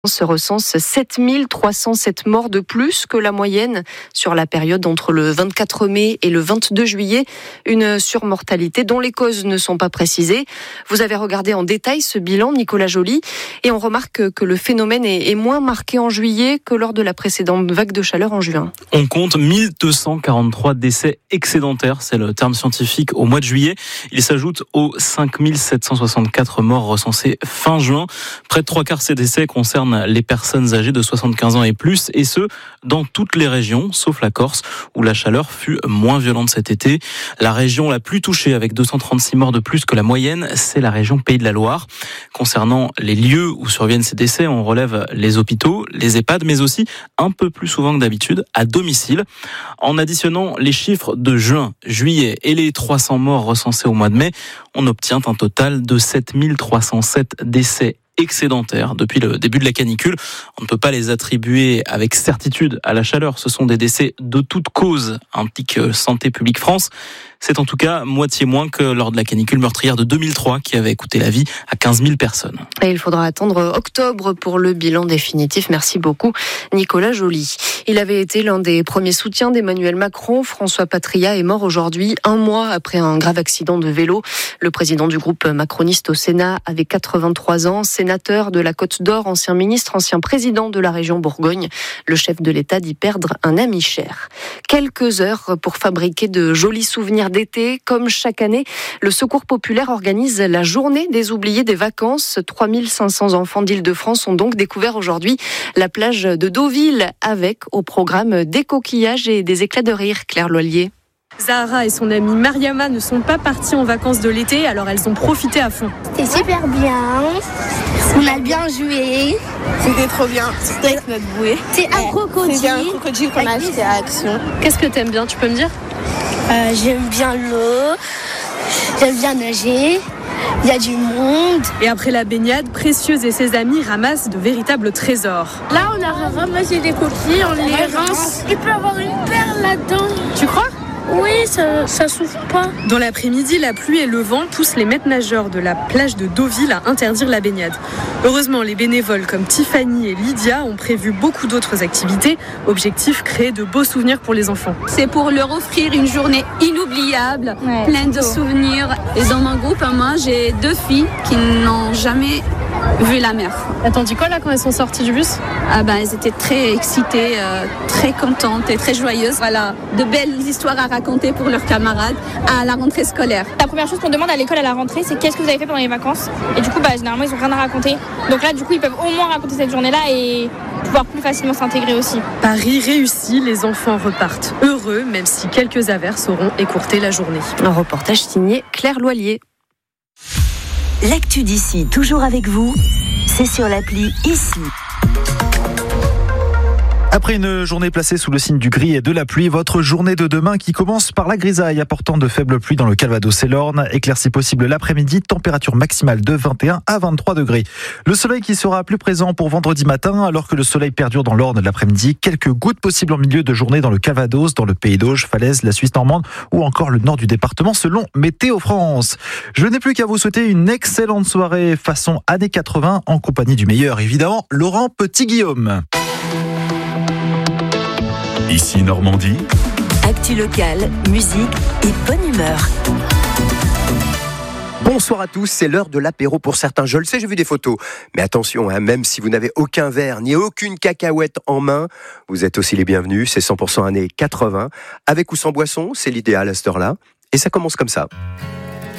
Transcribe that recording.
se recense 7307 morts de plus que la moyenne sur la période entre le 24 mai et le 22 juillet. Une surmortalité dont les causes ne sont pas précisées. Vous avez regardé en détail ce bilan, Nicolas Joly, et on remarque que le phénomène est moins marqué en juillet que lors de la précédente vague de chaleur en juin. On compte 1243 décès excédentaires, c'est le terme scientifique, au mois de juillet. Il s'ajoute aux 5764 morts recensés fin juin. Près de 3/4 de ces décès concernent les personnes âgées de 75 ans et plus, et ce, dans toutes les régions, sauf la Corse, où la chaleur fut moins violente cet été. La région la plus touchée, avec 236 morts de plus que la moyenne, c'est la région Pays de la Loire. Concernant les lieux où surviennent ces décès, on relève les hôpitaux, les EHPAD, mais aussi, un peu plus souvent que d'habitude, à domicile. En additionnant les chiffres de juin, juillet et les 300 morts recensés au mois de mai, on obtient un total de 7307 décès excédentaires depuis le début de la canicule. On ne peut pas les attribuer avec certitude à la chaleur. Ce sont des décès de toute cause, indique Santé publique France. C'est en tout cas moitié moins que lors de la canicule meurtrière de 2003 qui avait coûté la vie à 15 000 personnes. Et il faudra attendre octobre pour le bilan définitif. Merci beaucoup, Nicolas Joly. Il avait été l'un des premiers soutiens d'Emmanuel Macron. François Patriat est mort aujourd'hui, un mois après un grave accident de vélo. Le président du groupe macroniste au Sénat avait 83 ans, sénateur de la Côte d'Or, ancien ministre, ancien président de la région Bourgogne. Le chef de l'État dit perdre un ami cher. Quelques heures pour fabriquer de jolis souvenirs d'été. Comme chaque année, le Secours populaire organise la journée des oubliés des vacances. 3500 enfants d'Île-de-France ont donc découvert aujourd'hui la plage de Deauville avec au programme des coquillages et des éclats de rire. Claire Loillier. Zahara et son amie Mariama ne sont pas parties en vacances de l'été, alors elles ont profité à fond. C'était super bien, on a bien joué. C'était trop bien, c'était avec notre bouée. C'est un crocodile. C'était un crocodile qu'on a acheté à Action. Qu'est-ce que t'aimes bien, tu peux me dire ? J'aime bien l'eau, j'aime bien nager. Il y a du monde. Et après la baignade, Précieuse et ses amis ramassent de véritables trésors. Là, on a ramassé des coquilles, on les rince. Il peut y avoir une perle là-dedans. Tu crois ? Oui, ça souffle pas. Dans l'après-midi, la pluie et le vent poussent les maîtres nageurs de la plage de Deauville à interdire la baignade. Heureusement, les bénévoles comme Tiffany et Lydia ont prévu beaucoup d'autres activités. Objectif, créer de beaux souvenirs pour les enfants. C'est pour leur offrir une journée inoubliable, pleine de souvenirs. Et dans mon groupe, moi, j'ai 2 filles qui n'ont jamais vu la mer. Attends, dis quoi là quand elles sont sorties du bus ? Elles étaient très excitées, très contentes et très joyeuses. Voilà, de belles histoires à raconter pour leurs camarades à la rentrée scolaire. La première chose qu'on demande à l'école à la rentrée, c'est qu'est-ce que vous avez fait pendant les vacances ? Et du coup, généralement, ils ont rien à raconter. Donc là, du coup, ils peuvent au moins raconter cette journée-là et pouvoir plus facilement s'intégrer aussi. Paris réussi, les enfants repartent heureux, même si quelques averses auront écourté la journée. Un reportage signé Claire Loillier. L'actu d'ici, toujours avec vous, c'est sur l'appli Ici. Après une journée placée sous le signe du gris et de la pluie, votre journée de demain qui commence par la grisaille apportant de faibles pluies dans le Calvados et l'Orne. Éclaircies possibles l'après-midi, température maximale de 21 à 23 degrés. Le soleil qui sera plus présent pour vendredi matin, alors que le soleil perdure dans l'Orne l'après-midi. Quelques gouttes possibles en milieu de journée dans le Calvados, dans le Pays d'Auge, Falaise, la Suisse normande ou encore le nord du département selon Météo France. Je n'ai plus qu'à vous souhaiter une excellente soirée façon années 80 en compagnie du meilleur, évidemment, Laurent Petit-Guillaume. Ici Normandie. Actu locale, musique et bonne humeur. Bonsoir à tous, c'est l'heure de l'apéro pour certains. Je le sais, j'ai vu des photos. Mais attention, même si vous n'avez aucun verre ni aucune cacahuète en main, vous êtes aussi les bienvenus. C'est 100% années 80. Avec ou sans boisson, c'est l'idéal à cette heure-là. Et ça commence comme ça.